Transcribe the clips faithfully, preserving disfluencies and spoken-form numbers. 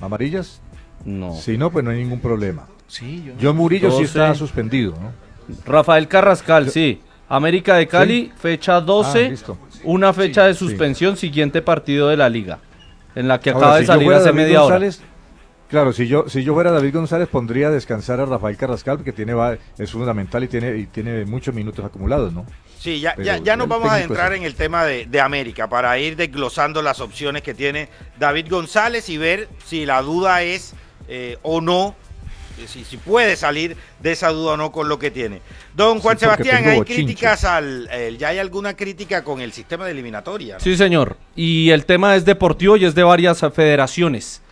¿Amarillas? No. Si no, pues no hay ningún problema. Sí, yo... John Murillo sí doce. está suspendido, ¿no? Rafael Carrascal, sí. América de Cali, ¿sí? Fecha doce, ah, listo. una fecha sí, de suspensión, sí. Siguiente partido de la liga, en la que Ahora, acaba si de salir hace David media González, hora. Claro, si yo si yo fuera David González pondría a descansar a Rafael Carrascal porque tiene es fundamental y tiene y tiene muchos minutos acumulados, ¿no? Sí, ya, Pero ya, ya nos vamos a adentrar es... en el tema de, de América para ir desglosando las opciones que tiene David González y ver si la duda es eh, o no, si, si puede salir de esa duda o no con lo que tiene. Don Juan sí, Sebastián, hay bochinche. críticas al, eh, ya hay alguna crítica con el sistema de eliminatoria, ¿no? Sí, señor, y el tema es deportivo y es de varias federaciones,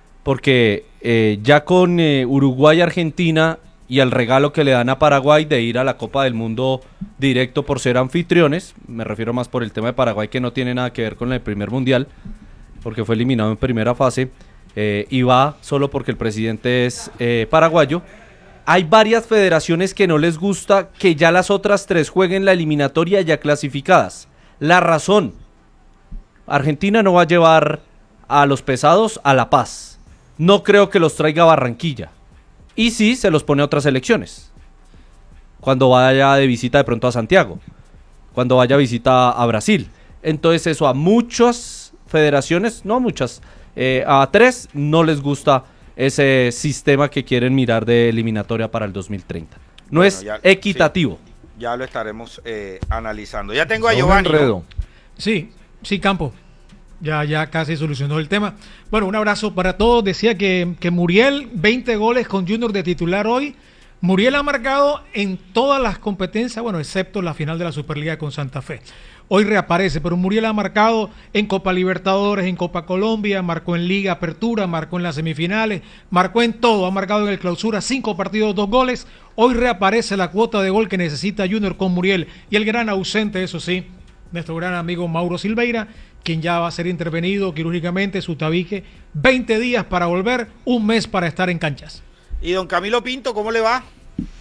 porque eh, ya con eh, Uruguay y Argentina y el regalo que le dan a Paraguay de ir a la Copa del Mundo directo por ser anfitriones, me refiero más por el tema de Paraguay que no tiene nada que ver con el primer mundial, porque fue eliminado en primera fase, eh, y va solo porque el presidente es eh, paraguayo. Hay varias federaciones que no les gusta que ya las otras tres jueguen la eliminatoria ya clasificadas. La razón, Argentina no va a llevar a los pesados a La Paz, no creo que los traiga a Barranquilla. Y sí, se los pone a otras elecciones. Cuando vaya de visita de pronto a Santiago. Cuando vaya a visita a Brasil. Entonces eso a muchas federaciones, no muchas, eh, a tres no les gusta ese sistema que quieren mirar de eliminatoria para el dos mil treinta. No bueno, es ya, equitativo. Sí, ya lo estaremos eh, analizando. Ya tengo a Giovanni. ¿No? Sí, sí, Campo. Ya, ya casi solucionó el tema. Bueno, un abrazo para todos. Decía que, que Muriel, veinte goles con Junior de titular hoy. Muriel ha marcado en todas las competencias, bueno, excepto la final de la Superliga con Santa Fe. Hoy reaparece, pero Muriel ha marcado en Copa Libertadores, en Copa Colombia, marcó en Liga Apertura, marcó en las semifinales, marcó en todo, ha marcado en el Clausura, cinco partidos, dos goles. Hoy reaparece la cuota de gol que necesita Junior con Muriel. Y el gran ausente, eso sí, nuestro gran amigo Mauro Silveira, quien ya va a ser intervenido quirúrgicamente, su tabique, veinte días para volver, un mes para estar en canchas. Y don Camilo Pinto, ¿cómo le va?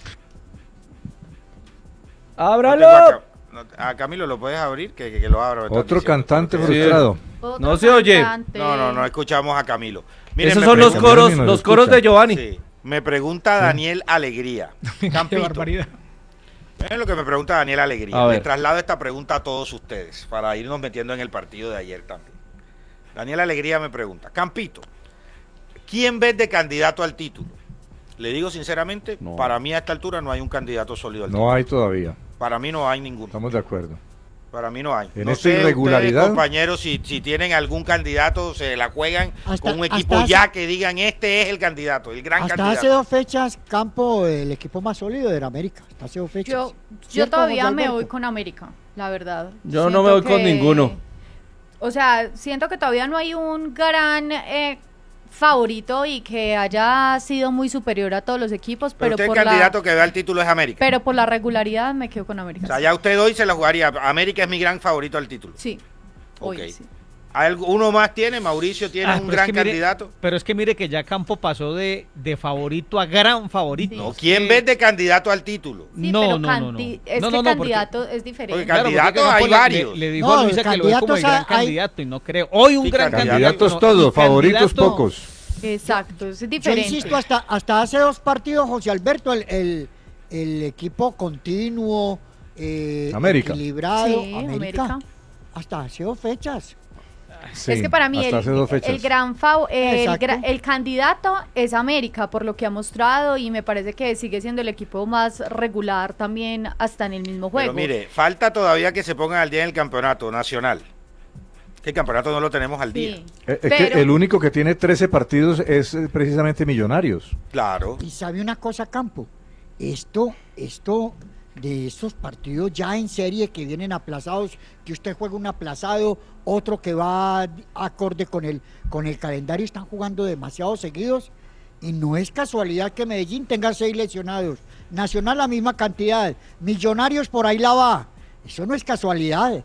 ¡Ábralo! A, no, a Camilo, ¿lo puedes abrir? Que, que, que lo abra. Otro cantante frustrado. Sí. No se oye. No, no, no escuchamos a Camilo. Miren, esos son los coros, los coros de Giovanni. Sí. Me pregunta Daniel Alegría. Campito. Qué barbaridad. Es lo que me pregunta Daniel Alegría. Le traslado esta pregunta a todos ustedes para irnos metiendo en el partido de ayer también. Daniel Alegría me pregunta, Campito, ¿quién ves de candidato al título? Le digo sinceramente, no. Para mí a esta altura no hay un candidato sólido al no título. No hay todavía. Para mí no hay ninguno. Estamos de acuerdo. Para mí no hay. En no esta sé irregularidad, ustedes, compañeros, si, si tienen algún candidato, se la juegan hasta, con un equipo ya hace, que digan este es el candidato, el gran hasta candidato. Hasta hace dos fechas, Campo, el equipo más sólido era América. Hasta hace dos fechas. Yo, yo todavía me voy con América, la verdad. Yo siento no me voy que, con ninguno. O sea, siento que todavía no hay un gran eh, favorito y que haya sido muy superior a todos los equipos, pero, pero usted por el candidato la, que vea el título es América. Pero por la regularidad me quedo con América. O sea, ya usted hoy se la jugaría. América es mi gran favorito al título. Sí. Okay. Hoy, sí. ¿Uno más tiene? ¿Mauricio tiene ah, un gran es candidato? Mire, pero es que mire que ya Campo pasó de, de favorito a gran favorito. Sí. No, ¿quién ves de candidato al título? Sí, no, pero no, no, no. Es no, que no, candidato porque, es diferente. Porque candidatos claro, hay le, varios. Le, le dijo no, a Luisa que lo ve como el gran hay... candidato y no creo. Hoy un sí, gran candidato. Candidatos no, todos, favoritos candidato, pocos. Exacto, es diferente. Yo insisto, hasta, hasta hace dos partidos, José Alberto, el, el, el equipo continuo, eh, América. equilibrado, sí, América, América. Hasta hace dos fechas. Sí, es que para mí el, el gran fav el, gra el candidato es América por lo que ha mostrado y me parece que sigue siendo el equipo más regular también hasta en el mismo juego. Pero mire, falta todavía que se pongan al día en el campeonato nacional. Que el campeonato no lo tenemos al día. Sí, es pero... que el único que tiene trece partidos es precisamente Millonarios. Claro. Y sabe una cosa, Campo, esto, esto de estos partidos ya en serie que vienen aplazados, que usted juega un aplazado, otro que va acorde con el, con el calendario, están jugando demasiado seguidos y no es casualidad que Medellín tenga seis lesionados, Nacional la misma cantidad, Millonarios por ahí la va, eso no es casualidad.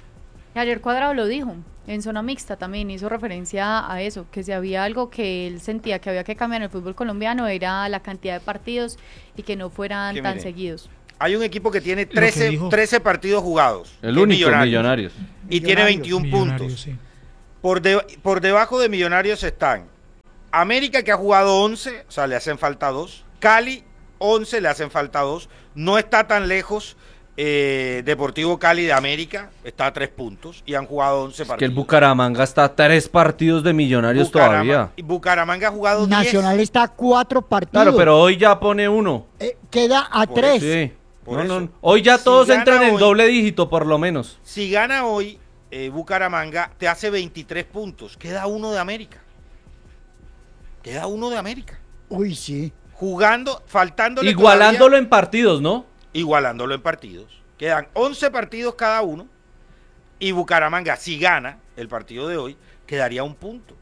Y ayer Cuadrado lo dijo, en zona mixta también hizo referencia a eso, que si había algo que él sentía que había que cambiar en el fútbol colombiano era la cantidad de partidos y que no fueran tan mire, seguidos. Hay un equipo que tiene trece, que trece partidos jugados. El único, Millonarios. Millonarios. Y Millonarios. Tiene veintiún puntos. Sí. Por, de, por debajo de Millonarios están América, que ha jugado once, o sea, le hacen falta dos. Cali, once, le hacen falta dos. No está tan lejos eh, Deportivo Cali de América, está a tres puntos y han jugado once Es partidos. que el Bucaramanga está a tres partidos de Millonarios Bucarama- todavía. y Bucaramanga ha jugado Nacional diez. está a cuatro partidos. Claro, pero hoy ya pone uno. Eh, queda a Por tres. Sí. Por No, eso. no, hoy ya Si todos gana entran en hoy- doble dígito, por lo menos. Si gana hoy, eh, Bucaramanga te hace veintitrés puntos. Queda uno de América. Queda uno de América. Uy, sí. Jugando, faltándole Igualándolo todavía- en partidos, ¿no? igualándolo en partidos. Quedan once partidos cada uno. Y Bucaramanga, si gana el partido de hoy, quedaría un punto.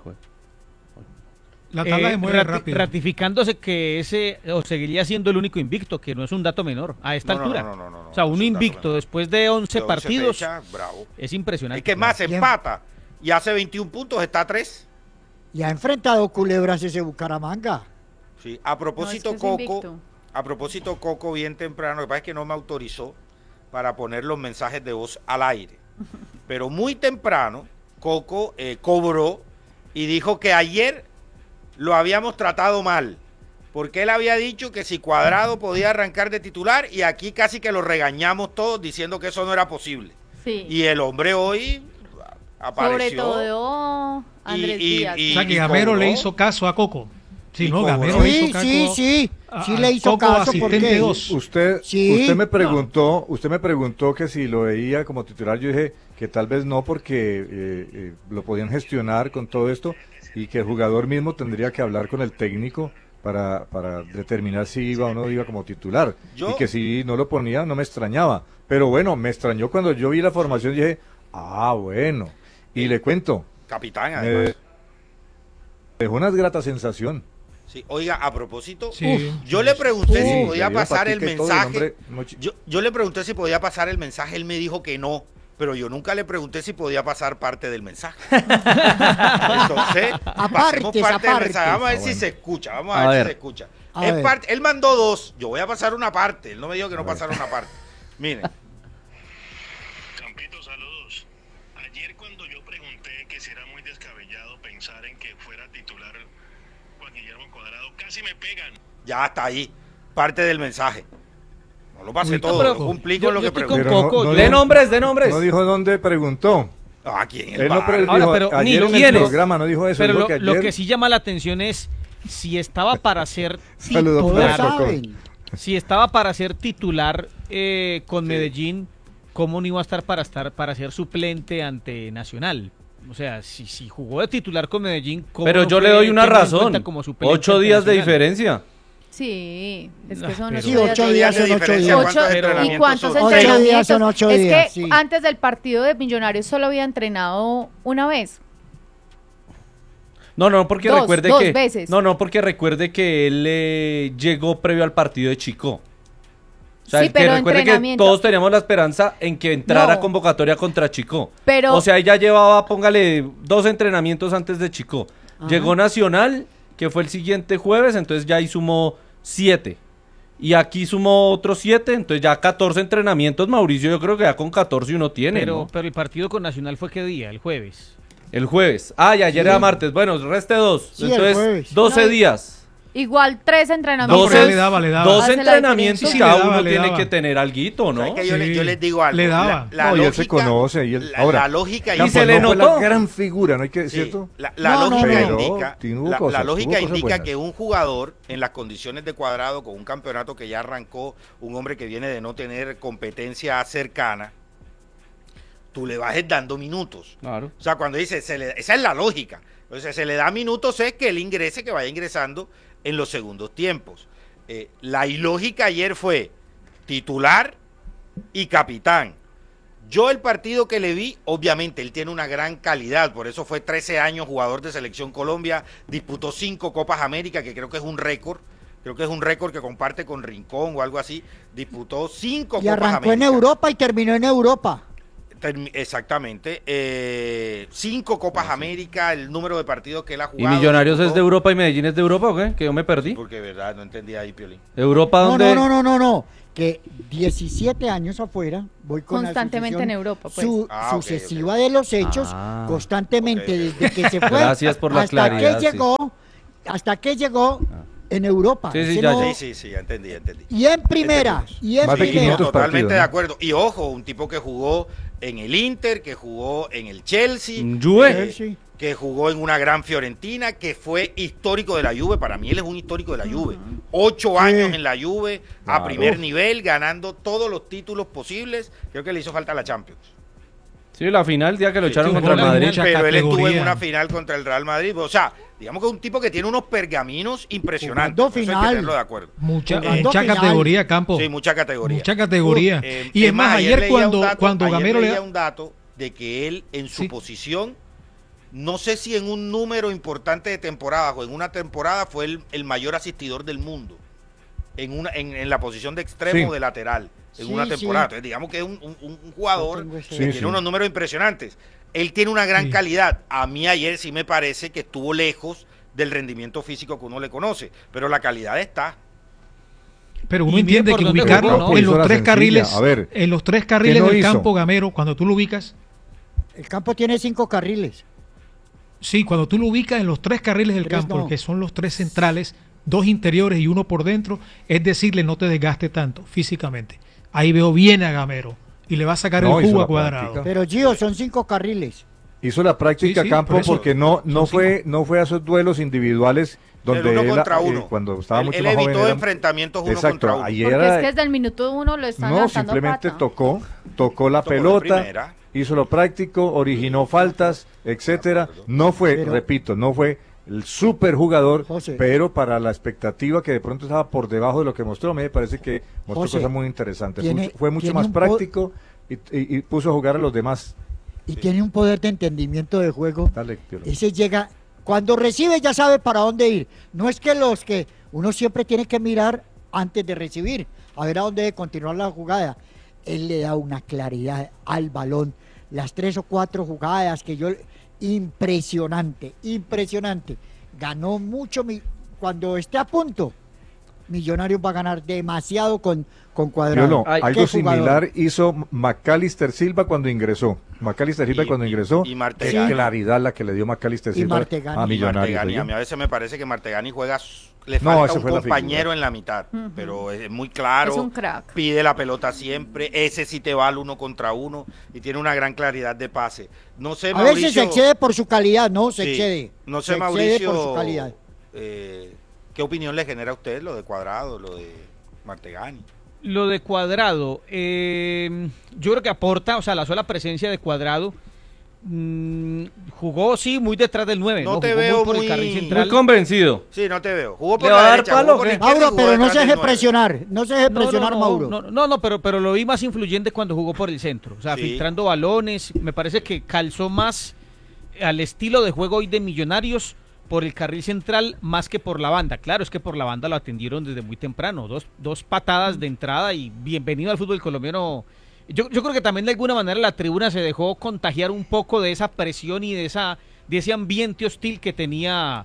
La tabla Eh, se mueve rati- rápido. Ratificándose que ese o seguiría siendo el único invicto, que no es un dato menor a esta No, no, altura. no, no, no, no, o sea, no un es un dato invicto menor. después de once De once partidos fechas, bravo. es impresionante. Es que más Bien. empata y hace veintiún puntos, está a tres. Y ha enfrentado culebras ese Bucaramanga. Sí. A propósito, No, es que es Coco, invicto. a propósito, Coco, bien temprano, lo que pasa es que no me autorizó para poner los mensajes de voz al aire. Pero muy temprano, Coco eh, cobró y dijo que ayer lo habíamos tratado mal. Porque él había dicho que si Cuadrado podía arrancar de titular y aquí casi que lo regañamos todos diciendo que eso no era posible. Sí. Y el hombre hoy apareció. Sobre todo Andrés y- y- Díaz. y- O sea que Gamero cobró. le hizo caso a Coco. Sí, Y no, cobró. Gamero le Sí, hizo caso. sí, sí. a- Sí a le hizo Coco, caso asistente porque... dos. Usted, Sí. usted me preguntó, usted me preguntó que si lo veía como titular, yo dije que tal vez no porque eh, eh, lo podían gestionar con todo esto y que el jugador mismo tendría que hablar con el técnico para, para determinar si iba o no iba como titular. Yo- Y que si no lo ponía no me extrañaba. Pero bueno, me extrañó cuando yo vi la formación y dije, ah, bueno. Y le cuento, Capitán, me además. dejó una grata sensación. Sí, oiga, a propósito, Sí. uf, yo le pregunté Sí, si le podía dio pasar el patique todo, mensaje. hombre, much- Yo, yo le pregunté si podía pasar el mensaje, él me dijo que no, pero yo nunca le pregunté si podía pasar parte del mensaje. Entonces, pasemos Apartes, parte del apartes. mensaje. Vamos a ver Ah, si bueno. se escucha, vamos a, A ver, si ver. se escucha. A Es ver. parte- él mandó dos, yo voy a pasar una parte, él no me dijo que no pasara una parte. Miren, Campito, saludos. Ayer cuando yo pregunté que si era muy descabellado pensar en que fuera titular Juan Guillermo Cuadrado, casi me pegan. ya está ahí, parte del mensaje. No lo pasé Uy, todo, pero lo cumplí yo- con lo yo que estoy con pregunté. Pero Coco, no De dijo- nombres, de nombres. No dijo dónde preguntó. Ah, aquí en el Él no bar. pre- Ahora, dijo, pero ayer ni en quiénes. el programa no dijo eso. Pero dijo lo, que lo ayer- que sí llama la atención es si estaba para ser Saludos Todos para titular, Coco. saben. si estaba para ser titular eh, con Medellín, ¿cómo no iba a estar para estar para ser suplente ante Nacional? O sea, si, si jugó de titular con Medellín, ¿cómo Pero no yo le fue doy una tenido en razón. cuenta como suplente Ocho ante días de Nacional? diferencia. Sí, es Ah, que son pero- ocho Sí, días ocho de- días de son ocho diferencia, días. ¿cuántos Ocho- ¿Y entrenamientos cuántos son? Ocho entrenamientos? días son ocho es días, que sí. antes del partido de Millonarios solo había entrenado una vez. No, no, porque Dos, recuerde dos que veces. No, no, porque recuerde que él eh, llegó previo al partido de Chico. O sea, Sí, el que pero recuerde que entrenamiento. todos teníamos la esperanza en que entrara No. convocatoria contra Chico. Pero- O sea, ella llevaba, póngale, dos entrenamientos antes de Chico. Ajá. Llegó Nacional, que fue el siguiente jueves, entonces ya ahí sumó siete. Y aquí sumó otros siete, entonces ya catorce entrenamientos, Mauricio. Yo creo que ya con catorce uno tiene, Pero, ¿no? pero el partido con Nacional fue qué día, el jueves. El jueves. Ah, y ayer Sí. era martes. Bueno, reste dos. Sí, el entonces, jueves. doce No, y- días. Igual tres entrenamientos. pero le daba, le daba. doce Hace la entrenamientos, diferencia. Sí, cada le daba, uno le tiene daba. que tener alguito, ¿no? ¿Sabes qué? Yo, le- Sí, yo les digo algo. le daba. La, la No, y él lógica, se conoce. Y él, la, ahora, la lógica Y Campos se le no fue notó. la gran figura, no hay que Sí, ¿cierto? La, la No, no, lógica no. indica, Tuvo la, cosas, la lógica tuvo cosas indica buenas. que un jugador en las condiciones de Cuadrado, con un campeonato que ya arrancó, un hombre que viene de no tener competencia cercana, tú le vas dando minutos. Claro. O sea, cuando dice, se le- esa es la lógica. Entonces, se le da minutos, es que él ingrese, que vaya ingresando en los segundos tiempos. Eh, la ilógica ayer fue titular y capitán. Yo el partido que le vi, obviamente, él tiene una gran calidad, por eso fue trece años jugador de Selección Colombia, disputó cinco Copas América, que creo que es un récord, creo que es un récord que comparte con Rincón o algo así, disputó cinco Y Copas arrancó en América. Europa y terminó en Europa. Termi- Exactamente, eh, cinco Copas América, el número de partidos que él ha ¿Y jugado. Millonarios es disputó- de Europa y Medellín es de Europa o qué? Que yo me perdí. Porque, verdad, no entendía ahí, Piolín. ¿Europa No, dónde? no, no, no, no, no. Que diecisiete años afuera, voy con la Constantemente sucesión en Europa, pues. su- Ah, ok, sucesiva de los hechos, Ah. constantemente Ok, ok. desde que se fue Gracias por la hasta claridad, que sí. llegó hasta que llegó en Europa. Sí, sí, Ese ya, no- ya. Sí, sí, sí, ya entendí, ya entendí. Y en primera, Entendimos. y en Más de Sí, primera. no, quinientos totalmente partidos, de ¿no? acuerdo. Y ojo, un tipo que jugó en el Inter, que jugó en el Chelsea, Mm, Juve. eh, Chelsea. que jugó en una gran Fiorentina, que fue histórico de la Juve. Para mí él es un histórico de la Juve. Ocho años en la Juve, a Claro. primer nivel, ganando todos los títulos posibles. Creo que le hizo falta la Champions. Sí, la final, el día que lo Sí, echaron sí, contra el jugó la Madrid. mucha Pero él estuvo en categoría. una final contra el Real Madrid. O sea, digamos que es un tipo que tiene unos pergaminos impresionantes. Jugando Eso hay que final. tenerlo de acuerdo. Mucha, Jugando mucha final. categoría, Campo. Sí, mucha categoría. Mucha categoría. Eh, y es más, ayer, leía cuando, un dato- cuando ayer Gamero le leía da- un dato de que él en su Sí. posición, no sé si en un número importante de temporadas o en una temporada fue el, el mayor asistidor del mundo en una en, en la posición de extremo Sí. o de lateral en Sí, una sí. temporada. Entonces, digamos que es un, un- un jugador Yo tengo ese que Sí, tiene sí. unos números impresionantes. Él tiene una gran Sí. calidad. A mí ayer sí me parece que estuvo lejos del rendimiento físico que uno le conoce, pero la calidad está. Pero uno Y mire entiende por que dónde ubicarlo jugó, ¿no? en Hizo los la tres sencilla. carriles, A ver, en los tres carriles no del hizo? campo, Gamero, cuando tú lo ubicas, El campo tiene cinco carriles. sí, cuando tú lo ubicas en los tres carriles del Tres campo, no. que son los tres centrales, dos interiores y uno por dentro, es decirle, no te desgaste tanto físicamente. Ahí veo bien a Gamero y le va a sacar No, el hizo jugo la a Cuadrado. práctica. Pero Gio, son cinco carriles. Hizo la práctica Sí, sí, campo por eso. porque no no Son fue no fue a esos duelos individuales donde El uno él, contra eh, uno. cuando estaba Él- mucho él más joven evitó era- enfrentamientos uno Exacto, contra uno. ayer Porque era- es que desde el minuto uno lo están no, lanzando simplemente pata. tocó, tocó la Tocó de pelota, primera. hizo lo práctico, originó faltas, etcétera. No fue, Pero- repito, no fue el super jugador, José. pero para la expectativa que de pronto estaba por debajo de lo que mostró, me parece que mostró José, cosas muy interesantes. tiene- Fue- fue mucho tiene más un po- práctico y, y- y puso a jugar a los demás. Y tiene un poder de entendimiento de juego. Dale, Piolo. Ese llega, cuando recibe ya sabe para dónde ir. No es que los que uno siempre tiene que mirar antes de recibir, a ver a dónde debe continuar la jugada. Él le da una claridad al balón. Las tres o cuatro jugadas que yo... Impresionante, impresionante. Ganó mucho, mi- cuando esté a punto, Millonarios va a ganar demasiado con, con Cuadrado. Piolo, Ay, algo qué similar jugador. hizo Macalister Silva cuando ingresó. Macalister Silva Y- cuando y- ingresó. y Qué Martegani. claridad la que le dio Macalister Y Silva Martegani. a Y Millonarios. Martegani, ¿oyó? a mí a veces me parece que Martegani juega, s- le No, falta ese un fue la compañero figura. en la mitad, Ujú. pero es muy claro, Es un crack. pide la pelota siempre, ese sí te va al uno contra uno y tiene una gran claridad de pase. No sé, A Mauricio, veces se excede por su calidad, no, se sí, excede. no se sé, excede Mauricio, por su calidad. eh, ¿qué opinión le genera a usted lo de Cuadrado, lo de Martegani? Lo de Cuadrado, eh, yo creo que aporta, o sea, la sola presencia de Cuadrado, mm, jugó sí muy detrás del nueve, No ¿no? te Jugó veo por el muy- carril muy central. Muy convencido. Sí, no te veo. Jugó por ¿Le va la a dar derecha, palo jugó o por la qué? izquierda y Mauro, jugó pero no detrás se del deje nueve. presionar, no se deje No, presionar, no, no, Mauro. No, no, no, pero, pero lo vi más influyente cuando jugó por el centro. O sea, Sí. filtrando balones. Me parece que calzó más al estilo de juego hoy de Millonarios por el carril central más que por la banda. Claro, es que por la banda lo atendieron desde muy temprano. Dos, dos patadas de entrada y bienvenido al fútbol colombiano. Yo, yo creo que también de alguna manera la tribuna se dejó contagiar un poco de esa presión y de, esa, de ese ambiente hostil que tenía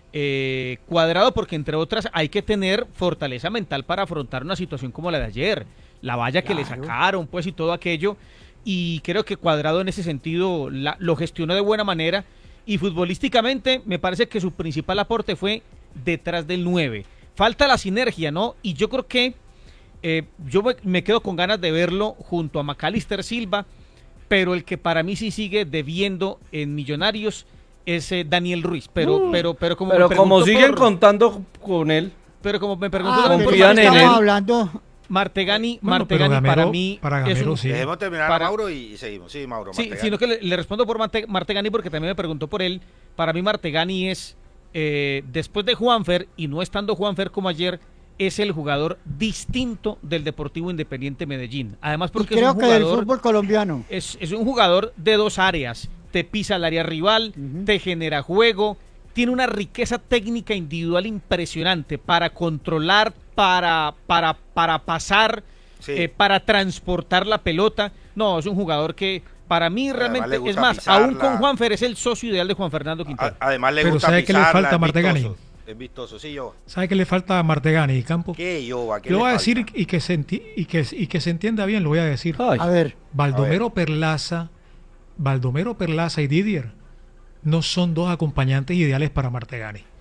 eh, Cuadrado, porque entre otras hay que tener fortaleza mental para afrontar una situación como la de ayer. La valla que le Claro. sacaron, pues, y todo aquello. Y creo que Cuadrado en ese sentido la- lo gestionó de buena manera. Y futbolísticamente me parece que su principal aporte fue detrás del nueve. Falta la sinergia, ¿no? Y yo creo que eh, yo me, me quedo con ganas de verlo junto a Macalister Silva, pero el que para mí sí sigue debiendo en Millonarios es eh, Daniel Ruiz. Pero, Uh, pero, pero como Pero me como preguntó siguen por- contando con él, pero como me preguntó Ah, también pero por confían en estamos él. hablando, Martegani, Bueno, pero Martegani Gamero- para mí para es Gamero un- sí. Dejemos terminar Para- a Mauro y, y seguimos. Sí, Mauro. Sí, Martegani. sino que le, le respondo por Marte- Martegani porque también me preguntó por él. Para mí Martegani es, eh, después de Juanfer, y no estando Juanfer como ayer, es el jugador distinto del Deportivo Independiente Medellín. Además y porque es creo un que del jugador, fútbol colombiano. es, es un jugador de dos áreas. Te pisa el área rival, Ujú. te genera juego, tiene una riqueza técnica individual impresionante para controlar, para, para, para pasar, Sí. eh, para transportar la pelota. No, es un jugador que para mí Además, realmente, le gusta es más, pisarla. aún con Juanfer es el socio ideal de Juan Fernando Quintero. A- además le Pero gusta ¿sabe qué le pisarla, falta a es Martegani? vistoso, Es vistoso, sí, yo. ¿Sabe qué le falta a Martegani, Campo? ¿Qué yo? ¿A qué Lo le voy a falta? decir y que, se enti- y, que, y que se entienda bien, lo voy a decir. ay, A ver, Baldomero Perlaza, Baldomero Perlaza y Didier no son dos acompañantes ideales para Martegani.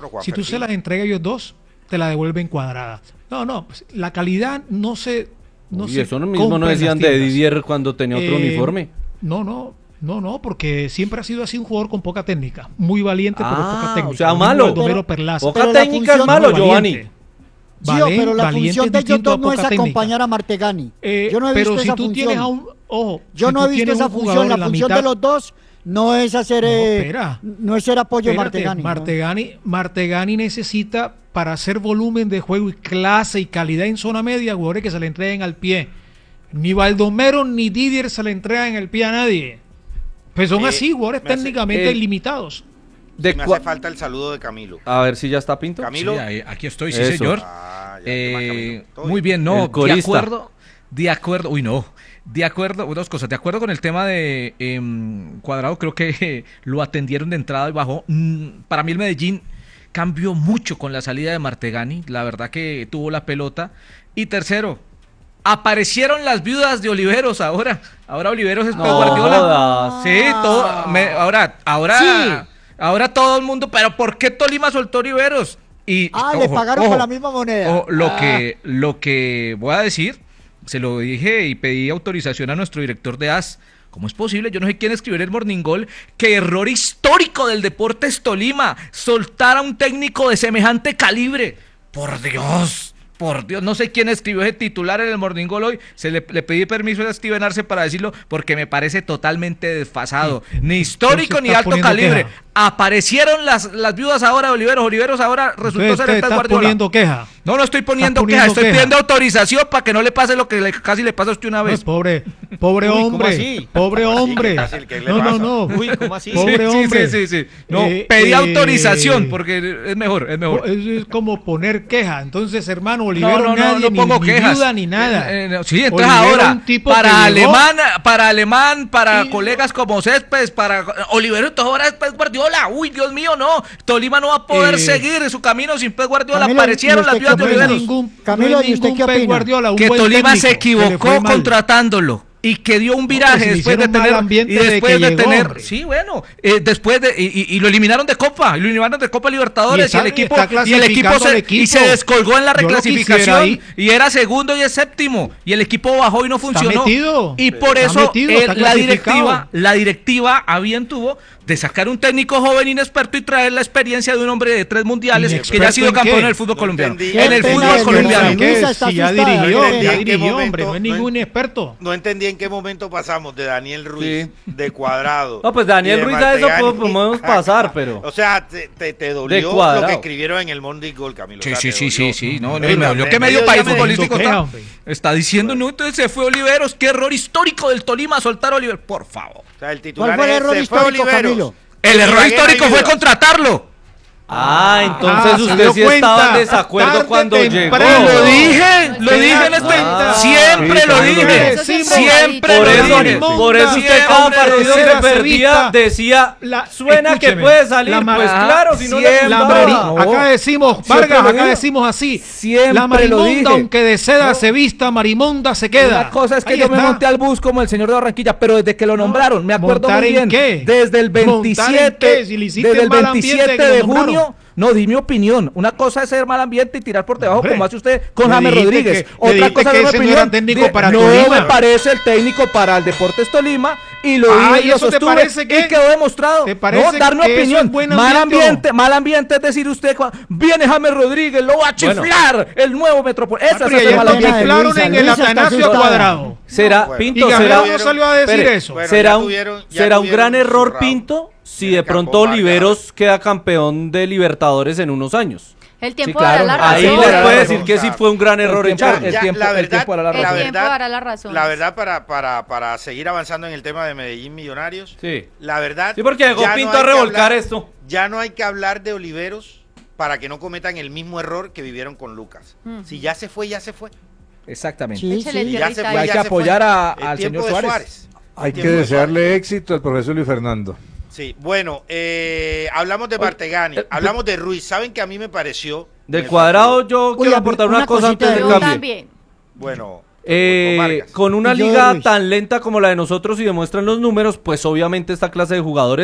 pero Juan si tú se Fermín. las entregas a ellos dos, te la devuelven cuadrada. No, no, pues, la calidad no se no y se eso mismo no compra en decían las de tiendas. Didier cuando tenía otro Eh, uniforme. No, no, no, no, porque siempre ha sido así un jugador con poca técnica, muy valiente pero Ah, poca técnica. o sea, Lo mismo malo. Baldomero Pero- Perlaza. Poca pero la técnica es función- malo, Muy Giovanni. valiente. Gio, Valen- pero la valiente función es de ellos distinto a dos no es poca técnica. acompañar a Martegani. Eh, Yo no he pero visto si esa tú función. tienes a un ojo, Yo si no tú he visto tienes esa un función. jugador La en función mitad- de los dos no es hacer, No, eh, espera. no es ser apoyo a Espérate, Martegani. ¿no? Martegani, Martegani necesita para hacer volumen de juego y clase y calidad en zona media, jugadores que se le entreguen al pie. Ni Baldomero ni Didier se le entregan en el pie a nadie. Pues son Eh, así, jugadores me hace- técnicamente eh, limitados. De Me cua- hace falta el saludo de Camilo. A ver si ya está Pinto. Camilo. Sí, ahí- aquí estoy, sí, Eso. señor. Ah, ya, Eh, ¿qué más, Camilo? ¿Todo muy bien, no, El de corista. acuerdo, de acuerdo, uy no, de acuerdo, dos cosas, de acuerdo con el tema de em, Cuadrado, creo que eh, lo atendieron de entrada y bajó. Mm, para mí el Medellín cambió mucho con la salida de Martegani, la verdad que tuvo la pelota. Y tercero, aparecieron las viudas de Oliveros ahora, ahora Oliveros es Pep No Guardiola. jodas. Sí, todo, me- ahora, ahora, Sí. ahora todo el mundo, pero ¿por qué Tolima soltó a Oliveros? Y, Ah, le ojo, pagaron ojo, con la misma moneda. ojo, lo Ah. que lo que voy a decir, se lo dije y pedí autorización a nuestro director de A S. ¿Cómo es posible? Yo no sé quién escribió en el Morning Goal. Que error histórico del Deportes Tolima. Soltar a un técnico de semejante calibre. Por Dios, por Dios. No sé quién escribió ese titular en el Morning Goal hoy. Se le, le pedí permiso a Steven Arce para decirlo porque me parece totalmente desfasado. Ni histórico Entonces ni está alto poniendo calibre. queja. Aparecieron las, las viudas ahora de Oliveros. Oliveros ahora resultó Entonces ser te el Pep estás Guardiola. poniendo queja. No, no estoy poniendo, Estás queja, poniendo estoy queja. pidiendo autorización para que no le pase lo que le- casi le pasa a usted una No, vez. pobre, pobre Uy, ¿cómo hombre, así? pobre ¿Cómo así? hombre. ¿Qué casi- qué le No, no, pasa? no. Uy, ¿cómo así? Pobre sí, hombre. Sí, sí, sí. No, Eh, pedí eh, autorización porque es mejor, es mejor. Eso es como poner queja. Entonces, hermano, Olivero No, no, no, nadie, no ni, pongo ni quejas. viuda ni nada. Eh, eh, no, sí, entonces Olivero, ahora, un tipo para que llegó- alemán, para alemán, para Y- colegas como Céspedes, para Olivero, entonces ahora es Pep Guardiola. Uy, Dios mío, no. Tolima no va a poder Eh, seguir su camino sin Pep Guardiola. Camilo, Aparecieron ¿y las usted viudas qué de No es opina? Oliveros. ningún, Camilo, no es ¿y usted ningún qué Pep opina? Guardiola, un Que buen Tolima técnico, se que le equivocó fue mal. contratándolo y que dio un viraje pues, le después de hicieron mal tener ambiente y desde después que de llegó, tener hombre. sí bueno eh, después de y, y- y lo eliminaron de Copa y lo eliminaron de Copa Libertadores Y y, está- el equipo está y el equipo clasificando se, al equipo. y se descolgó en la Yo lo quisiera reclasificación ahí. y era segundo y es séptimo y el equipo bajó y no funcionó metido. y por Está eso metido, eh, está la clasificado. directiva la directiva a bien tuvo de sacar un técnico joven inexperto y traer la experiencia de un hombre de tres mundiales que ya ha sido ¿Inexperto en campeón qué? en el fútbol No colombiano entendí. en Qué el pena fútbol de colombiano verdad. ¿Qué? Luisa está Si ya asustada. dirigió, No ya entendí en qué dirigió, momento- hombre, no es no ningún en- experto. No entendí en qué momento pasamos de Daniel Ruiz, Sí. de Cuadrado. No, pues Daniel y de Ruiz a eso Martegani. podemos pasar, pero- O sea, te, te, te De dolió Cuadrado. lo que escribieron en el Monday Goal, Camilo. Sí, o sea, sí, te sí, dolió. sí, sí, no, no, Pero me dolió de que medio medio país ya me futbolístico dijo, está, hombre. está diciendo, no, entonces se fue Oliveros, qué error histórico del Tolima soltar a Oliver, por favor. O sea, el titular ¿Cuál fue el es, error se fue histórico, Oliveros. Camilo? El error Ibagué histórico fue ayuda. contratarlo. Ah, entonces Ah, se usted dio sí estaba cuenta. en desacuerdo Tarde, cuando llegó. temprano. Lo dije, lo Se dije da en este, cuenta. siempre Sí, lo Camilo, dije, Eso siempre siempre Por lo eso, dije. por eso usted cada Siempre lo partido dije. que se perdía vista. decía, La- suena que escúcheme, puede salir. la mar- Pues Ajá, claro, si no le siempre. La gustaba. mari- No. acá decimos, Siempre Vargas, lo acá digo. decimos así. Siempre la lo marimonda, dije. aunque de seda se vista, marimonda se queda. Una cosa es que Ahí yo me está. monté al bus como el señor de Barranquilla, pero desde que lo nombraron, me acuerdo ¿montar muy en bien, qué? desde el ¿Montar en veintisiete, qué? Si le hiciste desde el mal ambiente veintisiete que lo de nombraron. junio, no, di mi opinión. Una cosa es ser mal ambiente y tirar por debajo, Hombre, como hace usted con le James dijiste Rodríguez. que- le Otra dijiste cosa que es mi ese no opinión. era técnico Di- para no Tolima. me parece el técnico para el Deportes Tolima y lo Ah, dije ¿y y lo eso te sostuve parece que- y quedó demostrado. te parece no, dar mi que eso opinión. es buen mal ambiente o no? ambiente, mal ambiente es decir usted, cua- viene James Rodríguez, lo va a Bueno. chiflar el nuevo Metropolitano. Ese Ah, es pero el ayer mal lo ambiente. chiflaron Luisa, en el Luisa está Atanasio asustada. Cuadrado. Será, Bueno. Pinto, Y será, Gabriel no salió a decir espere, eso. Bueno, será ya un, tuvieron- ya será un tuvieron gran su error, round. Pinto, si En de el campo pronto Vargas. Oliveros queda campeón de Libertadores en unos años. El tiempo Sí, claro. dará la Ahí razón. les Claro. puede decir que sí fue un gran error tiempo- echarlo. el Ya, tiempo- la el verdad, tiempo dará la El la tiempo verdad, dará la razón. la verdad para, para, para seguir avanzando en el tema de Medellín Millonarios, Sí. la verdad. Sí, porque llegó ya no Pinto hay a que revolcar hablar- esto. Ya no hay que hablar de Oliveros para que no cometan el mismo error que vivieron con Lucas. Mm. Si ya se fue, ya se fue. Exactamente. Sí, Échale sí. Y ya se tierrita fue, ahí. Hay ya que se fue. apoyar a- El al tiempo señor de Suárez. Hay El que tiempo de desearle éxito al profesor Luis Fernando. Sí, bueno, eh, hablamos de Martegani, hablamos de Ruiz. ¿Saben que a mí me pareció? De en el Cuadrado partido- yo Uy, quiero a mí aportar una, una cosa cosita antes de del Yo Ruiz. cambio. también. Bueno, Eh, con Vargas. con una Y yo de liga Ruiz. tan lenta como la de nosotros y demuestran los números, pues obviamente esta clase de jugadores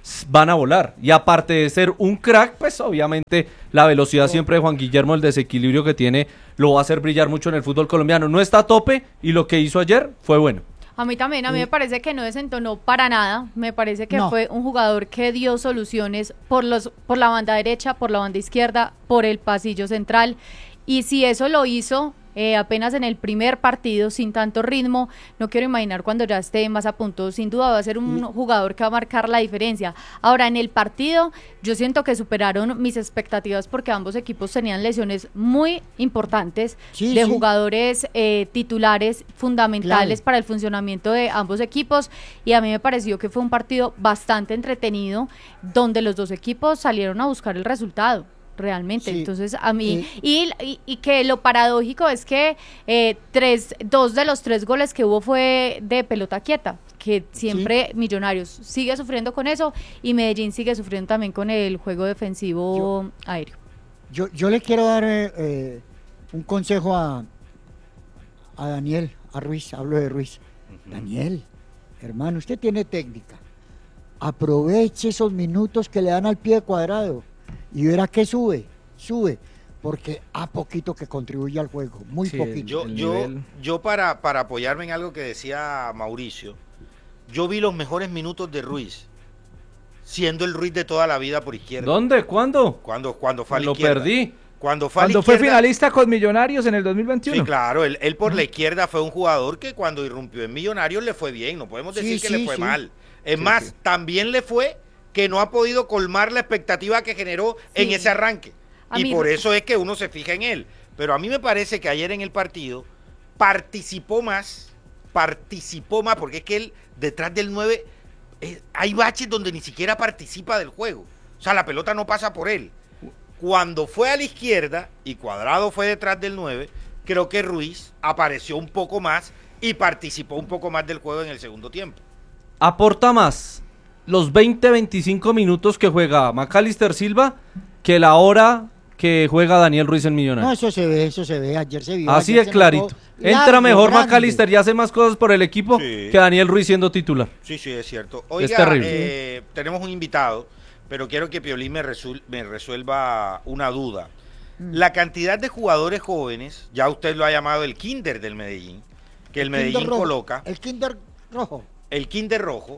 van a volar. Y aparte de ser un crack, pues obviamente la velocidad siempre de Juan Guillermo, el desequilibrio que tiene, lo va a hacer brillar mucho en el fútbol colombiano. No está a tope y lo que hizo ayer fue bueno. A mí también, a mí me parece que no desentonó para nada, me parece que No. fue un jugador que dio soluciones por los por la banda derecha, por la banda izquierda, por el pasillo central, y si eso lo hizo eh, apenas en el primer partido, sin tanto ritmo, no quiero imaginar cuando ya esté más a punto. Sin duda va a ser un jugador que va a marcar la diferencia. Ahora, en el partido, yo siento que superaron mis expectativas porque ambos equipos tenían lesiones muy importantes Sí, de sí. jugadores eh, titulares fundamentales Claro. para el funcionamiento de ambos equipos, y a mí me pareció que fue un partido bastante entretenido donde los dos equipos salieron a buscar el resultado realmente. Sí. Entonces a mí Eh. y, y, y que lo paradójico es que eh, tres dos de los tres goles que hubo fue de pelota quieta, que siempre Millonarios sigue sufriendo con eso y Medellín sigue sufriendo también con el juego defensivo aéreo. Yo, yo le quiero dar eh, eh, un consejo a, a Daniel, a Ruiz, hablo de Ruiz. Daniel, hermano, usted tiene técnica. Aproveche esos minutos que le dan al pie cuadrado y verá que sube, sube, porque a poquito que contribuye al juego, muy Sí, poquito. Yo, el yo, nivel. yo para, para apoyarme en algo que decía Mauricio, yo vi los mejores minutos de Ruiz, siendo el Ruiz de toda la vida por izquierda. ¿Dónde? ¿Cuándo? Cuando, cuando fue a la Lo izquierda. perdí. Cuando fue a la Cuando fue izquierda- finalista con Millonarios en el dos mil veintiuno. Sí, claro, él, él por la izquierda fue un jugador que cuando irrumpió en Millonarios le fue bien, no podemos decir Sí, que sí, le fue sí. mal. Es Sí, más, sí. también le fue que no ha podido colmar la expectativa que generó en Sí. ese arranque. A Y mí- por eso es que uno se fija en él. Pero a mí me parece que ayer en el partido participó más, participó más, porque es que él detrás del nueve, eh, hay baches donde ni siquiera participa del juego. O sea, la pelota no pasa por él. Cuando fue a la izquierda y Cuadrado fue detrás del nueve, creo que Ruiz apareció un poco más y participó un poco más del juego en el segundo tiempo. Aporta más los veinte veinticinco minutos que juega Macalister Silva que la hora que juega Daniel Ruiz en No, Millonarios. eso se ve, eso se ve, ayer se vio. Así ayer de se clarito. notó Entra largo, mejor grande. Macalister y hace más cosas por el equipo Sí. que Daniel Ruiz siendo titular. Sí, sí, es cierto. Es Oiga, terrible. eh, tenemos un invitado, pero quiero que Piolín me, resul- me resuelva una duda. La cantidad de jugadores jóvenes, ya usted lo ha llamado el kinder del Medellín, que el, Kinder Medellín rojo, coloca, El Kinder rojo. el kinder rojo,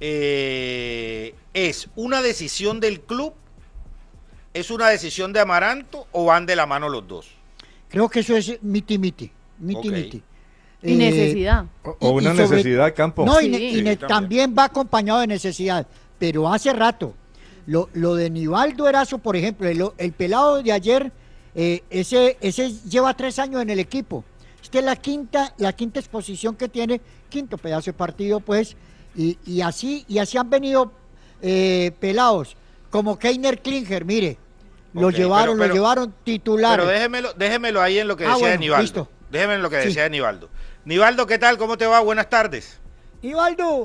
eh, ¿es una decisión del club? ¿Es una decisión de Amaranto o van de la mano los dos? Creo que eso es miti miti, miti Ok. miti. Y Eh, necesidad. O, y- o una y sobre- necesidad de campo. No, y, Sí. ne- y Sí, ne- también. también va acompañado de necesidad, pero hace rato. Lo, lo de Nivaldo Erazo, por ejemplo, el, el pelado de ayer, eh, ese, ese lleva tres años en el equipo. Esta es la quinta, la quinta exposición que tiene, quinto pedazo de partido, pues, y, y así, y así han venido eh, pelados, como Keiner Klinger, mire, lo Ok, llevaron, pero- pero- lo llevaron titular. Pero déjemelo, déjemelo ahí en lo que Ah, decía de bueno, Nivaldo. listo. Déjeme en lo que Sí. decía de Nivaldo. Nivaldo, ¿qué tal? ¿Cómo te va? Buenas tardes. Nivaldo,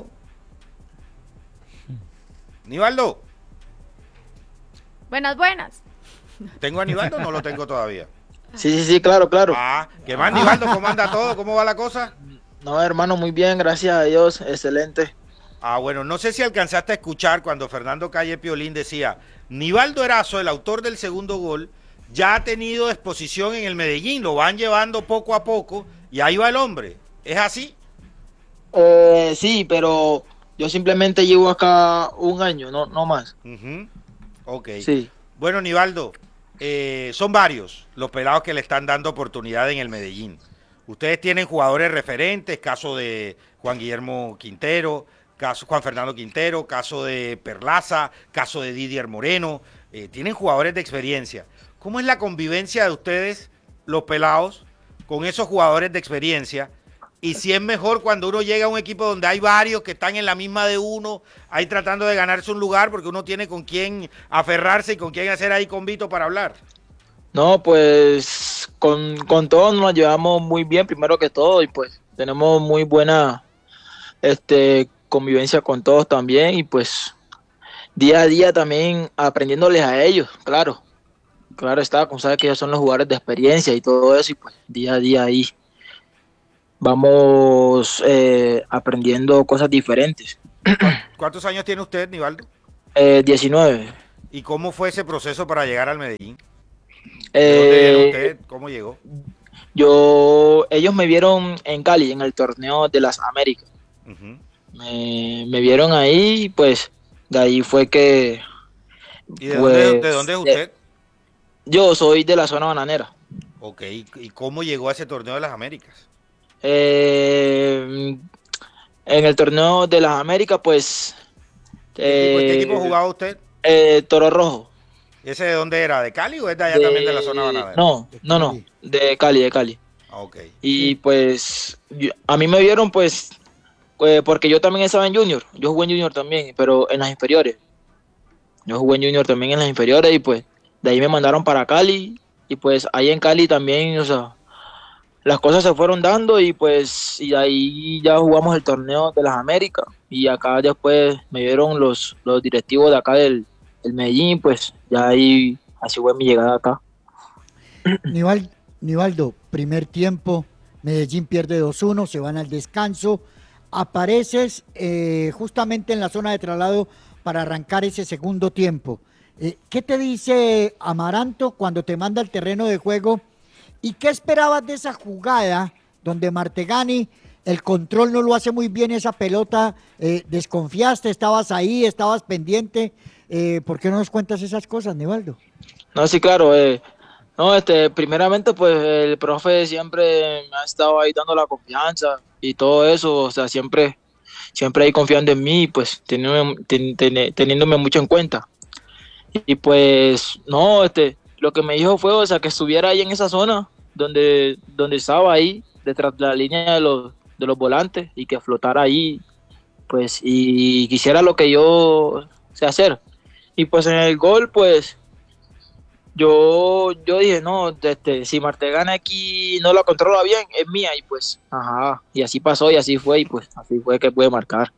Nivaldo, Buenas, buenas. ¿tengo a Nivaldo o no lo tengo todavía? Sí, sí, sí, claro, claro. Ah, ¿qué más, Nivaldo? ¿Cómo anda todo? ¿Cómo va la cosa? No, hermano, muy bien, gracias a Dios, excelente. Ah, bueno, no sé si alcanzaste a escuchar cuando Fernando Calle Piolín decía, Nivaldo Erazo, el autor del segundo gol, ya ha tenido exposición en el Medellín, lo van llevando poco a poco y ahí va el hombre. ¿Es así? Eh, sí, pero yo simplemente llevo acá un año, no, no más. Ujú. Ok. Sí. Bueno, Nivaldo, eh, son varios los pelados que le están dando oportunidad en el Medellín. Ustedes tienen jugadores referentes, caso de Juan Guillermo Quintero, caso Juan Fernando Quintero, caso de Perlaza, caso de Didier Moreno. Eh, tienen jugadores de experiencia. ¿Cómo es la convivencia de ustedes, los pelados, con esos jugadores de experiencia? Y si es mejor cuando uno llega a un equipo donde hay varios que están en la misma de uno, ahí tratando de ganarse un lugar porque uno tiene con quién aferrarse y con quién hacer ahí convito para hablar. No, pues con, con todos nos llevamos muy bien, primero que todo, y pues tenemos muy buena este, convivencia con todos también, y pues día a día también aprendiéndoles a ellos, claro. Claro está, como sabes que ellos son los jugadores de experiencia y todo eso, y pues día a día ahí vamos eh, aprendiendo cosas diferentes. ¿Cuántos años tiene usted, Nivaldo? Eh, diecinueve. ¿Y cómo fue ese proceso para llegar al Medellín? Eh, ¿De dónde viene usted? ¿Cómo llegó? Yo, ellos me vieron en Cali, en el torneo de las Américas. Uh-huh. Me, me vieron ahí, pues, de ahí fue que... ¿Y de, pues, dónde, de dónde es usted? Yo soy de la zona bananera. Ok, ¿y cómo llegó a ese torneo de las Américas? Eh, en el torneo de las Américas, pues... ¿Qué, equipo, eh, ¿Qué equipo jugaba usted? Eh, Toro Rojo. ¿Ese de dónde era? ¿De Cali o es de allá De- también de la zona bananera? No, no, no, de Cali, de Cali. Ah, ok. Y pues yo- a mí me vieron pues eh, porque yo también estaba en Junior, yo jugué en Junior también, pero en las inferiores. Yo jugué en Junior también en las inferiores y pues de ahí me mandaron para Cali y pues ahí en Cali también, o sea, las cosas se fueron dando y pues y ahí ya jugamos el torneo de las Américas y acá después me vieron los, los directivos de acá del, del Medellín, pues ya ahí así fue mi llegada acá. Nival- Nivaldo, primer tiempo, Medellín pierde dos uno, se van al descanso, apareces eh, justamente en la zona de traslado para arrancar ese segundo tiempo. Eh, ¿Qué te dice Amaranto cuando te manda al terreno de juego? ¿Y qué esperabas de esa jugada donde Martegani, el control no lo hace muy bien esa pelota, eh, desconfiaste, estabas ahí, estabas pendiente? Eh, ¿Por qué no nos cuentas esas cosas, Nivaldo? No, sí, claro. Eh, no, este, primeramente, pues el profe siempre me ha estado ahí dando la confianza y todo eso, o sea, siempre, siempre ahí confiando en mí, pues teniéndome, ten- ten- teniéndome mucho en cuenta. Y, y, pues, no, este, lo que me dijo fue, o sea, que estuviera ahí en esa zona donde, donde estaba ahí, detrás de la línea de los, de los volantes y que flotara ahí, pues, y quisiera lo que yo sé hacer. Y pues en el gol, pues, yo, yo dije, no, este, si Martegana aquí no la controla bien, es mía, y pues, ajá, y así pasó, y así fue, y pues, así fue que pude marcar.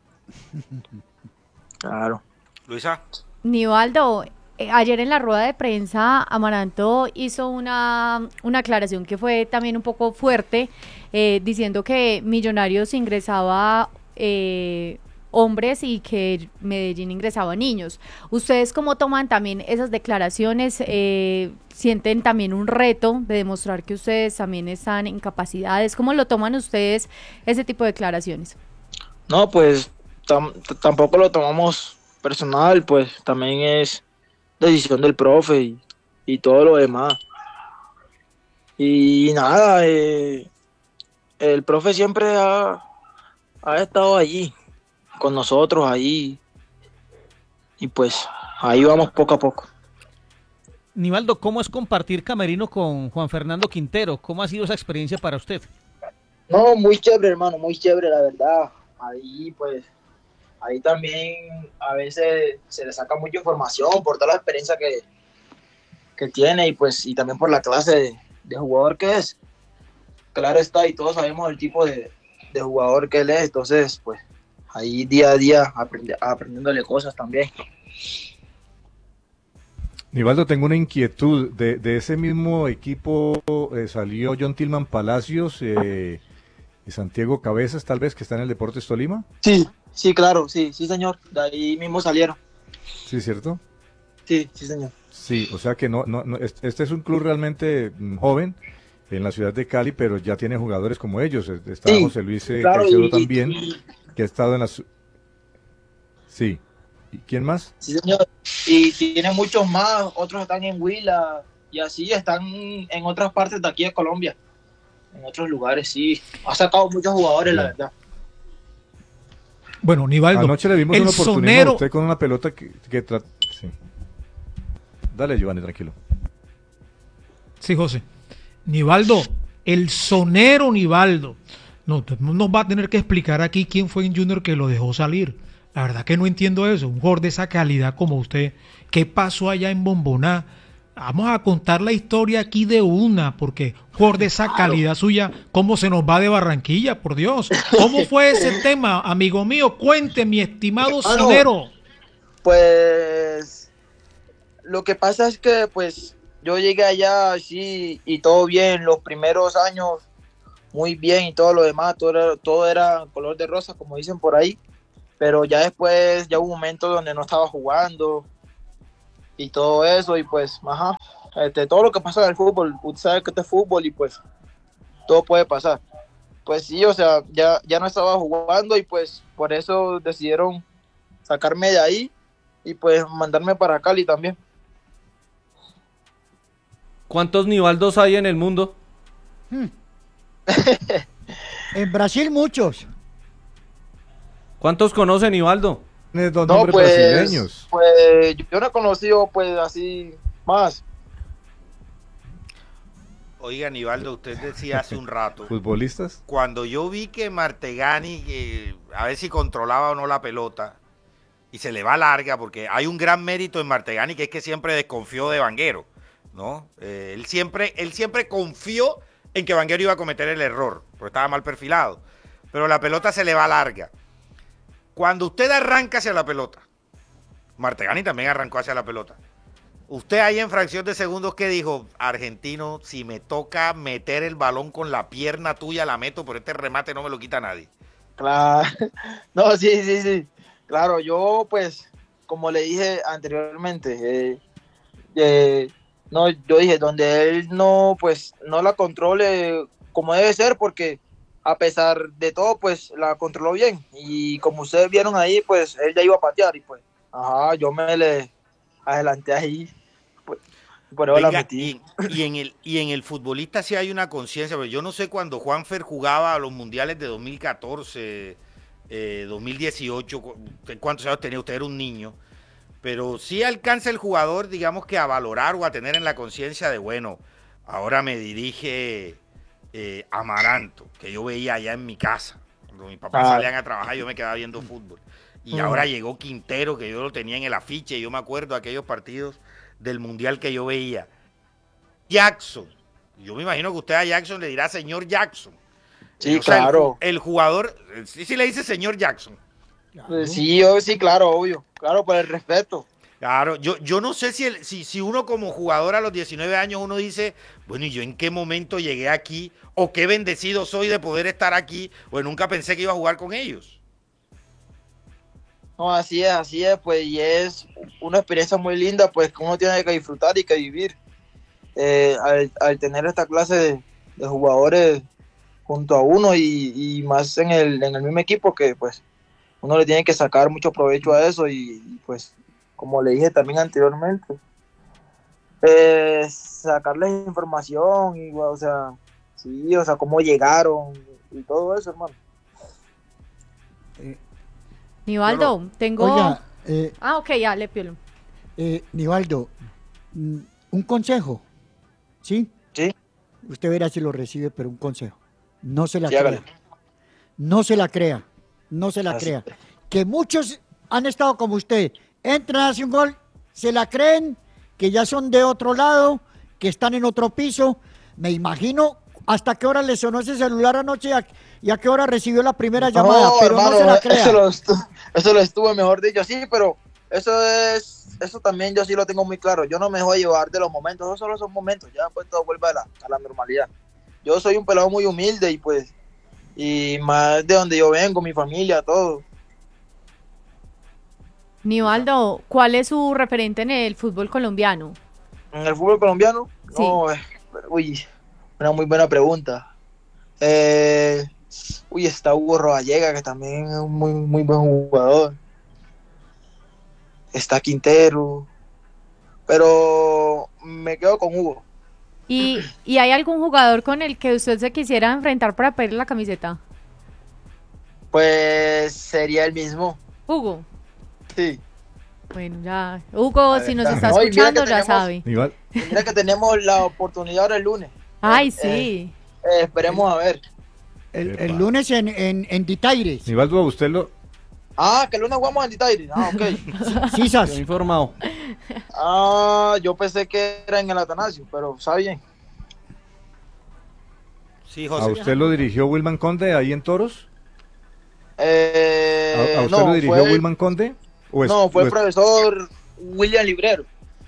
Claro. Luisa. Nivaldo, eh, ayer en la rueda de prensa Amaranto hizo una, una aclaración que fue también un poco fuerte, eh, diciendo que Millonarios ingresaba eh, hombres y que Medellín ingresaba niños. ¿Ustedes cómo toman también esas declaraciones? Eh, ¿Sienten también un reto de demostrar que ustedes también están en capacidades? ¿Cómo lo toman ustedes ese tipo de declaraciones? No, pues tam- t- tampoco lo tomamos personal, pues también es decisión del profe y, y todo lo demás. Y nada, eh, el profe siempre ha, ha estado allí con nosotros ahí y pues ahí vamos poco a poco. Nivaldo, ¿cómo es compartir camerino con Juan Fernando Quintero? ¿Cómo ha sido esa experiencia para usted? No, muy chévere, hermano, muy chévere, la verdad. Ahí, pues, ahí también a veces se le saca mucha información por toda la experiencia que, que tiene y pues, y también por la clase de, de jugador que es. Claro está, y todos sabemos el tipo de, de jugador que él es, entonces, pues, ahí día a día aprende, aprendiéndole cosas también. Nivaldo, tengo una inquietud. De, de ese mismo equipo eh, salió John Tillman Palacios eh, y Santiago Cabezas, tal vez, que está en el Deportes Tolima. Sí, sí, claro, sí, sí, señor. De ahí mismo salieron. Sí, ¿cierto? Sí, sí, señor. Sí, o sea que no, no, no este este es un club realmente mm, joven en la ciudad de Cali, pero ya tiene jugadores como ellos. Está Sí, José Luis eh, claro, Caicedo y- también, y- que ha estado en las... Sí. ¿Y quién más? Sí, señor. Y tiene muchos más, otros están en Huila y así están en otras partes de aquí de Colombia, en otros lugares, sí. Ha sacado muchos jugadores, la verdad. Bueno, Nivaldo, Anoche le vimos el una oportunidad sonero- a usted con una pelota que... que tra- sí. Dale, Giovanni, tranquilo. Sí, José. Nivaldo, el sonero Nivaldo. No, no nos va a tener que explicar aquí quién fue en Junior que lo dejó salir. La verdad que no entiendo eso. Un jugador de esa calidad como usted. ¿Qué pasó allá en Bomboná? Vamos a contar la historia aquí de una, porque un jugador de esa calidad suya, ¿cómo se nos va de Barranquilla? Por Dios. ¿Cómo fue ese tema, amigo mío? Cuente, mi estimado Hermano, sonero. Pues lo que pasa es que pues yo llegué allá así y todo bien, los primeros años muy bien y todo lo demás, todo era, todo era color de rosa, como dicen por ahí. pero ya después, ya hubo un momento donde no estaba jugando y todo eso, y pues, ajá, este, todo lo que pasa en el fútbol, usted sabe que este es fútbol y pues todo puede pasar. Pues sí, o sea, ya, ya no estaba jugando y pues por eso decidieron sacarme de ahí y pues mandarme para Cali también. ¿Cuántos Nivaldos hay en el mundo? Hmm. En Brasil muchos. ¿Cuántos conoce Nivaldo? Tienes dos No, nombres pues, brasileños. pues yo no he conocido pues así más. Oiga, Nivaldo, usted decía hace un rato, ¿Futbolistas? cuando yo vi que Martegani, eh, a ver si controlaba o no la pelota, y se le va larga, porque hay un gran mérito en Martegani, que es que siempre desconfió de Vanguero, ¿no? Eh, él, siempre, él siempre confió en que Vanguero iba a cometer el error, porque estaba mal perfilado, pero la pelota se le va larga. Cuando usted arranca hacia la pelota, Martegani también arrancó hacia la pelota, usted ahí en fracción de segundos, ¿qué dijo? Argentino, si me toca meter el balón con la pierna tuya, la meto, pero este remate no me lo quita nadie. Claro, no, sí, sí, sí. Claro, yo pues, como le dije anteriormente, eh, eh, no, yo dije, donde él no, pues, no la controle como debe ser, porque a pesar de todo, pues, la controló bien. Y como ustedes vieron ahí, pues, él ya iba a patear y pues, ajá, yo me le adelanté ahí, pues, por eso Venga, la metí. Y, y, en el, y en el futbolista sí hay una conciencia, pero yo no sé cuando Juanfer jugaba a los mundiales de dos mil catorce, eh, dos mil dieciocho, ¿cuántos años tenía? Usted era un niño, pero sí alcanza el jugador, digamos que a valorar o a tener en la conciencia de, bueno, ahora me dirige eh, Amaranto, que yo veía allá en mi casa, cuando mis papás Ah. salían a trabajar yo me quedaba viendo fútbol, y Mm. ahora llegó Quintero, que yo lo tenía en el afiche, yo me acuerdo de aquellos partidos del mundial que yo veía. Jackson, yo me imagino que usted a Jackson le dirá señor Jackson. Sí, O sea, el, claro. el jugador, sí, sí le dice señor Jackson. Pues sí, yo, sí, claro, obvio. Claro, por el respeto. Claro, yo, yo no sé si, el, si, si uno como jugador a los diecinueve años uno dice, bueno, ¿y yo en qué momento llegué aquí? O qué bendecido soy de poder estar aquí, pues nunca pensé que iba a jugar con ellos. No, así es, así es, pues, y es una experiencia muy linda, pues, que uno tiene que disfrutar y que vivir. Eh, al, al tener esta clase de, de jugadores junto a uno y, y más en el, en el mismo equipo, que, pues, uno le tiene que sacar mucho provecho a eso y, y pues, como le dije también anteriormente, eh, sacarles información y, o sea, sí, o sea, cómo llegaron y todo eso, hermano. Eh, Nivaldo, no. tengo... Oiga, eh, Ah, ok, ya, le pido. eh, Nivaldo, mm, un consejo, ¿sí? Sí. Usted verá si lo recibe, pero un consejo. No se la Sí, crea. hágale. No se la crea. No se la Así. crea. Que muchos han estado como usted. Entran, hacen un gol, se la creen, que ya son de otro lado, que están en otro piso. Me imagino hasta qué hora le sonó ese celular anoche y a, y a qué hora recibió la primera llamada, pero hermano, no se la crea. Eso lo, estu- eso lo estuve mejor dicho, sí, pero eso es, eso también yo sí lo tengo muy claro. Yo no me voy a llevar de los momentos, esos solo son momentos, ya pues todo vuelve a la, a la normalidad. Yo soy un pelado muy humilde y pues, y más de donde yo vengo, mi familia, todo. Nivaldo, ¿cuál es su referente en el fútbol colombiano? En el fútbol colombiano, Sí. no, eh, uy, una muy buena pregunta. Eh, uy, está Hugo Rodallega, que también es un muy, muy buen jugador. Está Quintero, pero me quedo con Hugo. ¿Y, ¿Y hay algún jugador con el que usted se quisiera enfrentar para pedirle la camiseta? Pues sería el mismo, Hugo. sí. Bueno, ya. Hugo, si nos está. está No, y mira que escuchando, ya tenemos- sabe. Igual, Y mira que tenemos la oportunidad ahora el lunes. Ay, Eh, sí. eh, esperemos a ver. El, Epa. el lunes en, en, en Ditaires. Nivaldo, a usted lo... Ah, que el lunes jugamos en Ditaire. Ah, ok. Sisas. Estoy informado. Ah, yo pensé que era en el Atanasio, pero está bien. Sí, ¿A José. usted lo dirigió Wilman Conde ahí en Toros? Eh, ¿A, a usted no, lo dirigió fue- Wilman Conde? ¿O es- No, fue o el es- profesor William Librero.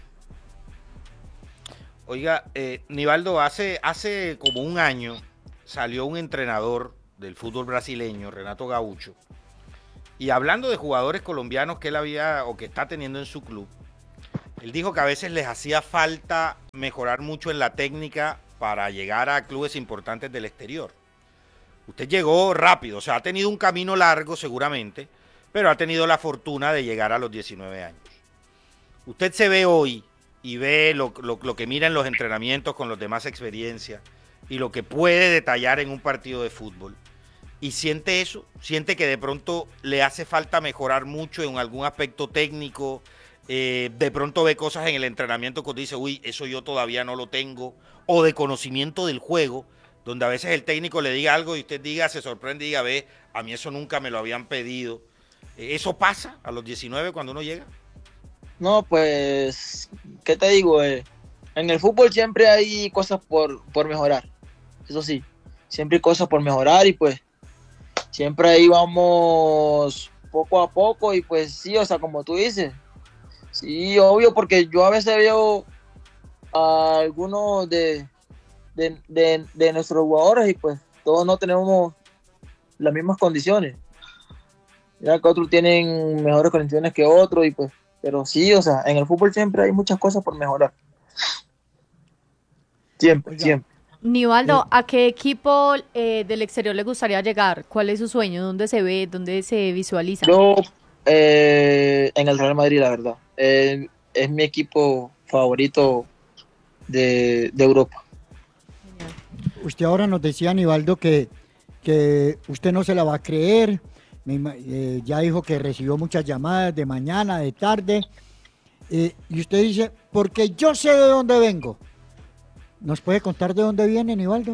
Oiga, eh, Nivaldo, hace, hace como un año salió un entrenador del fútbol brasileño, Renato Gaúcho, Y hablando de jugadores colombianos que él había o que está teniendo en su club, él dijo que a veces les hacía falta mejorar mucho en la técnica para llegar a clubes importantes del exterior. Usted llegó rápido, o sea, ha tenido un camino largo seguramente, pero ha tenido la fortuna de llegar a los diecinueve años. Usted se ve hoy y ve lo, lo, lo que mira en los entrenamientos con los demás experiencias y lo que puede detallar en un partido de fútbol. Y siente eso, siente que de pronto le hace falta mejorar mucho en algún aspecto técnico, eh, de pronto ve cosas en el entrenamiento que dice, uy, eso yo todavía no lo tengo, o de conocimiento del juego, donde a veces el técnico le diga algo y usted diga, se sorprende y diga, ve, a mí eso nunca me lo habían pedido. ¿Eso pasa a los diecinueve cuando uno llega? No, pues, ¿qué te digo? Eh, en el fútbol siempre hay cosas por, por mejorar, eso sí, siempre hay cosas por mejorar y pues siempre ahí vamos poco a poco y pues sí, o sea, como tú dices, sí, obvio, porque yo a veces veo a algunos de, de, de, de nuestros jugadores y pues todos no tenemos las mismas condiciones. Ya que otros tienen mejores condiciones que otros y pues, pero sí, o sea, en el fútbol siempre hay muchas cosas por mejorar. Siempre, Oiga. siempre. Nivaldo, ¿a qué equipo eh, del exterior le gustaría llegar? ¿Cuál es su sueño? ¿Dónde se ve? ¿Dónde se visualiza? Yo, eh, en el Real Madrid, la verdad. Eh, es mi equipo favorito de, de Europa. Usted ahora nos decía, Nivaldo, que, que usted no se la va a creer. Me, eh, ya dijo que recibió muchas llamadas de mañana, de tarde. Eh, y usted dice, porque yo sé de dónde vengo. ¿Nos puede contar de dónde viene, Nivaldo?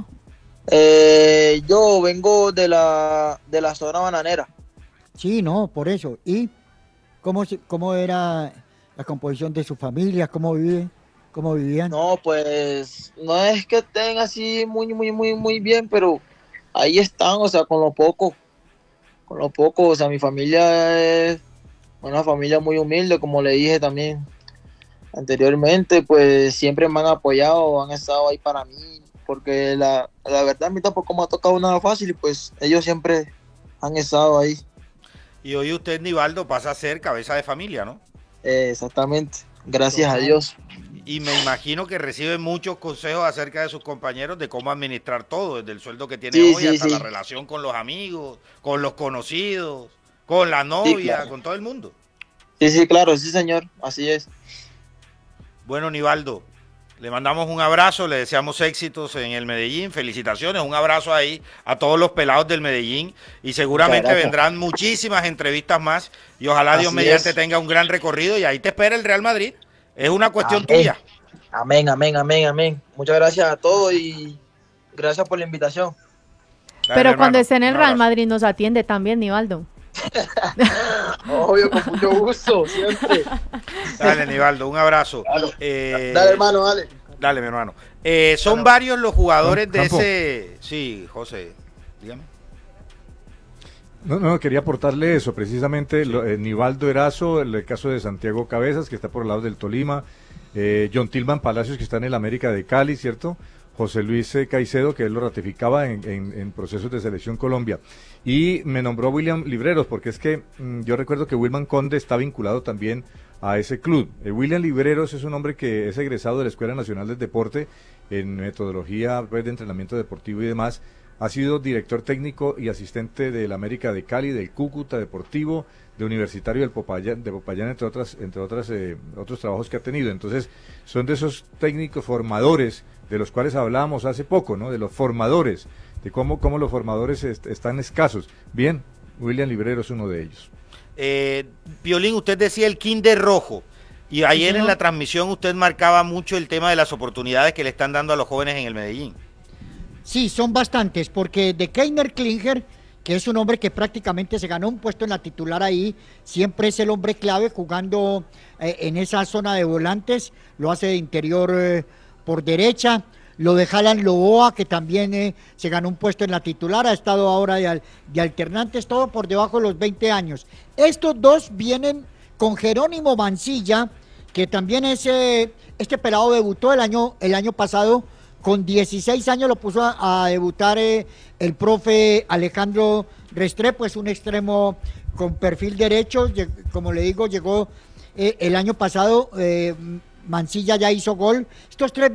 Eh, yo vengo de la, de la zona bananera. Sí, no, por eso. ¿Y cómo, cómo era la composición de su familia? ¿Cómo vive? ¿Cómo vivían? No, pues no es que estén así muy, muy, muy, muy bien, pero ahí están, o sea, con lo poco. Con lo poco, o sea, mi familia es una familia muy humilde, como le dije también anteriormente, pues siempre me han apoyado, han estado ahí para mí, porque la, la verdad a mí tampoco me ha tocado nada fácil y pues ellos siempre han estado ahí. Y hoy usted, Nivaldo, pasa a ser cabeza de familia, ¿no? Eh, exactamente, gracias a Dios. Y me imagino que recibe muchos consejos acerca de sus compañeros de cómo administrar todo, desde el sueldo que tiene sí, hoy sí, hasta sí. la relación con los amigos, con los conocidos, con la novia, sí, claro. con todo el mundo. Sí, sí, claro, sí, señor, así es. Bueno, Nivaldo, le mandamos un abrazo, le deseamos éxitos en el Medellín, felicitaciones, un abrazo ahí a todos los pelados del Medellín y seguramente vendrán muchísimas entrevistas más y ojalá Así Dios mediante es. tenga un gran recorrido y ahí te espera el Real Madrid. Es una cuestión amén. tuya. Amén, amén, amén, amén. Muchas gracias a todos y gracias por la invitación. Dale, Pero hermano, cuando esté en el Real Madrid nos atiende también, Nivaldo. Obvio, con mucho gusto, siempre. Dale, Nivaldo, un abrazo. Dale, eh, dale hermano, dale. Dale, mi hermano. Eh, son bueno, varios los jugadores de Campo. ese... Sí, José, dígame. No, no, quería aportarle eso, precisamente, sí. lo, eh, Nivaldo Erazo, el, el caso de Santiago Cabezas, que está por el lado del Tolima, eh, John Tilman Palacios, que está en el América de Cali, ¿cierto? José Luis eh, Caicedo, que él lo ratificaba en, en, en procesos de selección Colombia. Y me nombró William Libreros, porque es que mmm, yo recuerdo que Wilman Conde está vinculado también a ese club. Eh, William Libreros es un hombre que es egresado de la Escuela Nacional del Deporte en metodología pues, de entrenamiento deportivo y demás. Ha sido director técnico y asistente del América de Cali, del Cúcuta Deportivo, de Universitario del Popayán, de Popayán, entre otras, entre otras eh, otros trabajos que ha tenido. Entonces, son de esos técnicos formadores de los cuales hablábamos hace poco, ¿no? De los formadores, de cómo, cómo los formadores est están escasos. Bien, William Librero es uno de ellos. Eh, Piolín, usted decía el kinder rojo, y ayer sí, en la transmisión usted marcaba mucho el tema de las oportunidades que le están dando a los jóvenes en el Medellín. Sí, son bastantes, porque de Keiner Klinger, que es un hombre que prácticamente se ganó un puesto en la titular ahí, siempre es el hombre clave jugando eh, en esa zona de volantes, lo hace de interior eh, por derecha, lo de Jalan Loboa, que también eh, se ganó un puesto en la titular, ha estado ahora de, al, de alternantes, todo por debajo de los veinte años. Estos dos vienen con Jerónimo Mancilla, que también es, eh, este pelado debutó el año, el año pasado, con dieciséis años lo puso a, a debutar eh, el profe Alejandro Restrepo, es un extremo con perfil derecho, como le digo, llegó eh, el año pasado, eh, Mancilla ya hizo gol. Estos tres